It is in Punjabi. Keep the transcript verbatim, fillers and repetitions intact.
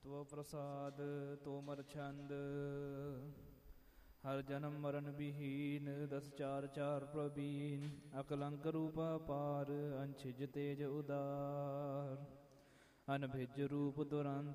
ਤਵ ਪ੍ਰਸਾਦ ਤੋਮਰ ਛੰਦ। ਹਰ ਜਨਮ ਮਰਨ ਵਿਹੀਨ, ਦਸ ਚਾਰ ਚਾਰ ਪ੍ਰਬੀਨ। ਅਕਲੰਕ ਰੂਪ ਅਪਾਰ, ਅੰਛਿਜ ਤੇਜ ਉਦਾਰ। ਅਨਭਿਜ ਰੂਪ ਤੁਰੰਤ,